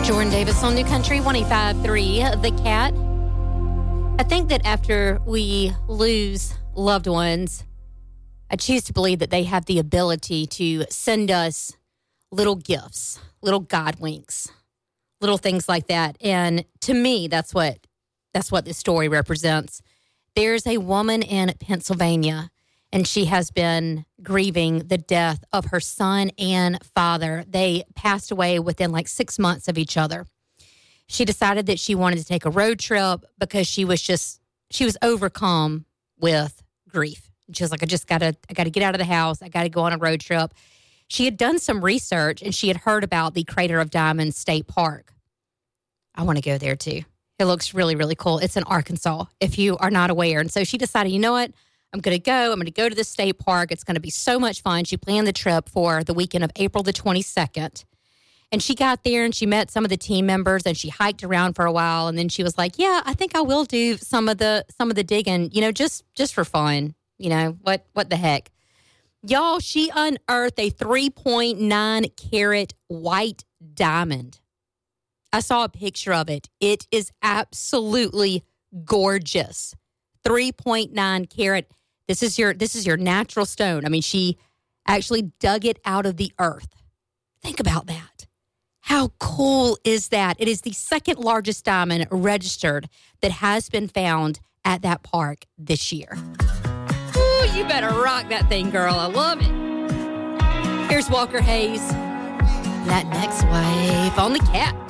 Jordan Davis on New Country 105.3 The Cat. I think that after we lose loved ones, I choose to believe that they have the ability to send us little gifts, little God winks, little things like that. And to me, that's what this story represents. There's a woman in Pennsylvania, and she has been grieving the death of her son and father. They passed away within like 6 months of each other. She decided that she wanted to take a road trip because she was overcome with grief. She was like, I got to get out of the house. I got to go on a road trip. She had done some research, and she had heard about the Crater of Diamonds State Park. I want to go there too. It looks really, really cool. It's in Arkansas, if you are not aware. And so she decided, you know what? I'm going to go to the state park. It's going to be so much fun. She planned the trip for the weekend of April the 22nd. And she got there and she met some of the team members and she hiked around for a while. And then she was like, yeah, I think I will do some of the digging, just for fun. What the heck? Y'all, she unearthed a 3.9 carat white diamond. I saw a picture of it. It is absolutely gorgeous. 3.9 carat. This is your natural stone. I mean, she actually dug it out of the earth. Think about that. How cool is that? It is the second largest diamond registered that has been found at that park this year. Ooh, you better rock that thing, girl. I love it. Here's Walker Hayes. That next wave on the Cat.